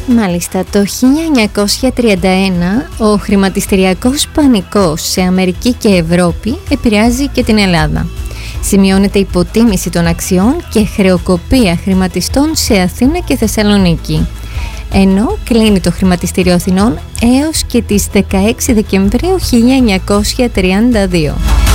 Μάλιστα, το 1931 ο χρηματιστηριακός πανικός σε Αμερική και Ευρώπη επηρεάζει και την Ελλάδα. Σημειώνεται υποτίμηση των αξιών και χρεοκοπία χρηματιστών σε Αθήνα και Θεσσαλονίκη. Ενώ κλείνει το χρηματιστήριο Αθηνών έως και τις 16 Δεκεμβρίου 1932.